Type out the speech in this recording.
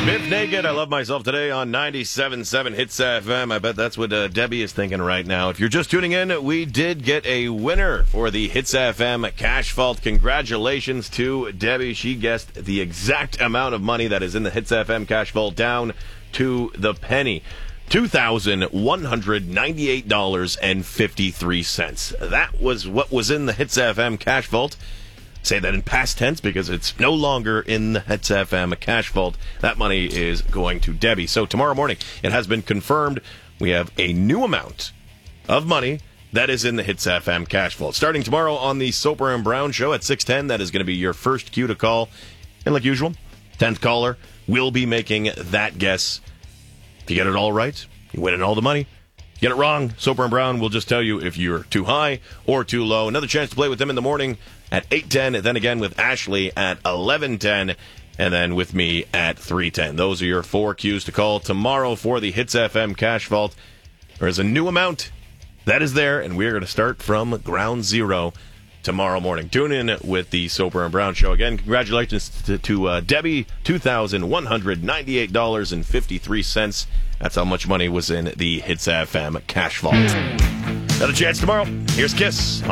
Myth Naked, I Love Myself Today on 97.7 Hits FM. I bet that's what Debbie is thinking right now. If you're just tuning in, we did get a winner for the Hits FM Cash Vault. Congratulations to Debbie. She guessed the exact amount of money that is in the Hits FM Cash Vault down to the penny. $2,198.53. That was what was in the Hits FM Cash Vault. Say that in past tense because it's no longer in the Hits FM Cash Vault. That money is going to Debbie. So tomorrow morning, it has been confirmed we have a new amount of money that is in the Hits FM Cash Vault. Starting tomorrow on the Soper and Brown Show at 6:10, that is going to be your first cue to call. And like usual, 10th caller will be making that guess. If you get it all right, you win all the money. Get it wrong, Soper and Brown will just tell you if you're too high or too low. Another chance to play with them in the morning at 8:10, and then again with Ashley at 11:10, and then with me at 3:10. Those are your four cues to call tomorrow for the Hits FM Cash Vault. There is a new amount that is there, and we're going to start from ground zero tomorrow morning. Tune in with the Soper and Brown Show. Again, congratulations to Debbie, $2,198.53. That's how much money was in the Hits FM Cash Vault. Another chance tomorrow. Here's Kiss.